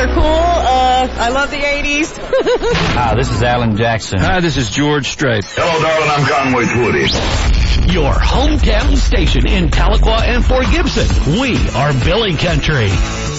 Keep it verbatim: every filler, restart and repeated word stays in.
are cool. Uh, I love the eighties. Hi, this is Alan Jackson. Hi, this is George Strait. Hello, darling. I'm Conway Twitty. Your hometown station in Tahlequah and Fort Gibson. We are Billy Country.